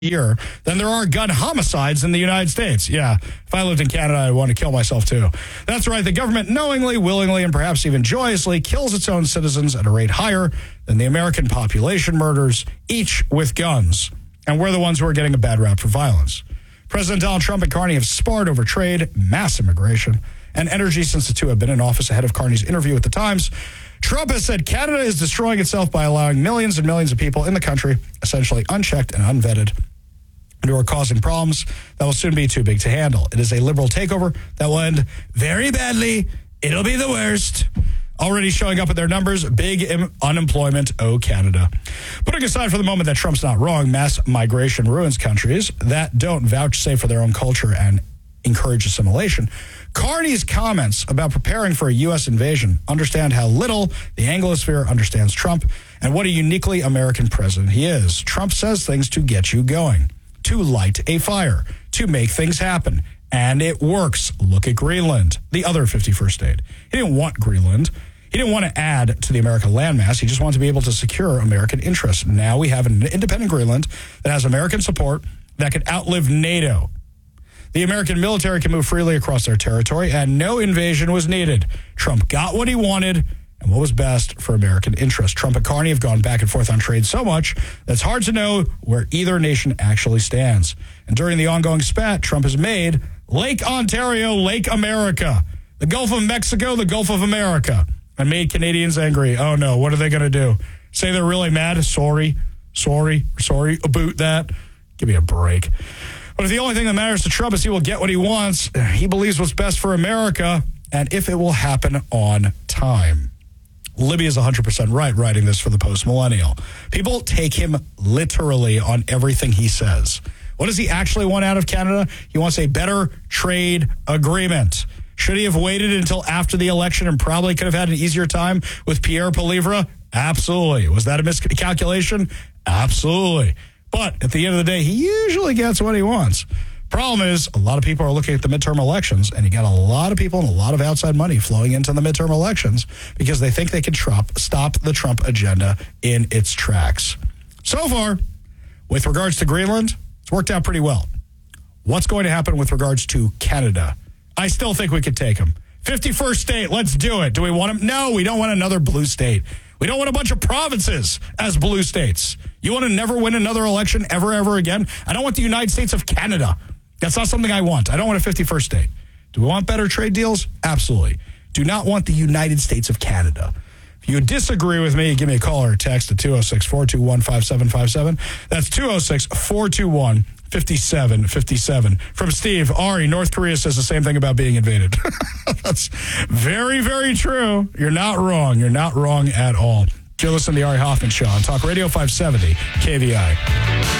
year than there are gun homicides in the United States. Yeah, if I lived in Canada, I'd want to kill myself too. That's right. The government knowingly, willingly, and perhaps even joyously kills its own citizens at a rate higher than the American population murders, each with guns. And we're the ones who are getting a bad rap for violence. President Donald Trump and Carney have sparred over trade, mass immigration, and energy since the two have been in office. Ahead of Carney's interview with the Times, Trump has said Canada is destroying itself by allowing millions and millions of people in the country, essentially unchecked and unvetted, who are causing problems that will soon be too big to handle. It is a liberal takeover that will end very badly. It'll be the worst. Already showing up in their numbers, big unemployment. Oh, Canada. Putting aside for the moment that Trump's not wrong, mass migration ruins countries that don't vouchsafe for their own culture and encourage assimilation. Carney's comments about preparing for a U.S. invasion understand how little the Anglosphere understands Trump and what a uniquely American president he is. Trump says things to get you going, to light a fire, to make things happen. And it works. Look at Greenland, the other 51st state. He didn't want Greenland. He didn't want to add to the American landmass. He just wanted to be able to secure American interests. Now we have an independent Greenland that has American support that could outlive NATO. The American military can move freely across their territory, and no invasion was needed. Trump got what he wanted and what was best for American interests. Trump and Carney have gone back and forth on trade so much that it's hard to know where either nation actually stands. And during the ongoing spat, Trump has made Lake Ontario, Lake America, the Gulf of Mexico, the Gulf of America, and made Canadians angry. Oh, no, what are they going to do? Say they're really mad? Sorry about that. Give me a break. But if the only thing that matters to Trump is he will get what he wants, he believes what's best for America, and if it will happen on time. Libby is 100% right writing this for the post-millennial. People take him literally on everything he says. What does he actually want out of Canada? He wants a better trade agreement. Should he have waited until after the election and probably could have had an easier time with Pierre Poilievre? Absolutely. Was that a miscalculation? Absolutely. But at the end of the day, he usually gets what he wants. Problem is, a lot of people are looking at the midterm elections, and you got a lot of people and a lot of outside money flowing into the midterm elections because they think they can stop the Trump agenda in its tracks. So far, with regards to Greenland, it's worked out pretty well. What's going to happen with regards to Canada? I still think we could take them. 51st state, let's do it. Do we want them? No, we don't want another blue state. We don't want a bunch of provinces as blue states. You want to never win another election ever again? I don't want the United States of Canada. That's not something I want. I don't want a 51st state. Do we want better trade deals? Absolutely. Do not want the United States of Canada. If you disagree with me, give me a call or a text at 206-421-5757. That's 206-421-5757. From Steve, Ari, North Korea says the same thing about being invaded. That's very, very true. You're not wrong. You're not wrong at all. You're listening to the Ari Hoffman Show on Talk Radio 570 KVI.